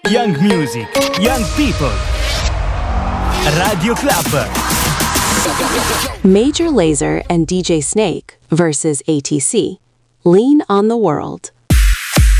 Young music, young people. Radio Club. Major Lazer and DJ Snake versus ATC. Lean on the World.